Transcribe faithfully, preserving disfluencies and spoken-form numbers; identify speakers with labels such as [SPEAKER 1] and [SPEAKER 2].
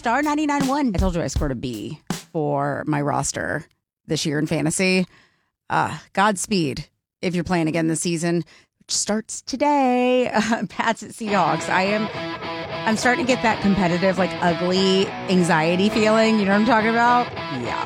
[SPEAKER 1] star ninety-nine one. I told you I scored a B for my roster this year in fantasy. Uh, Godspeed if you're playing again this season, which starts today. Uh, Pats at Seahawks. I am, I'm starting to get that competitive, like ugly anxiety feeling. You know what I'm talking about? Yeah.